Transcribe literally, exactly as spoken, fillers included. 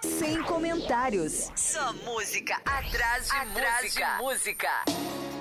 Sem comentários. Só música atrás de atrás música. De música.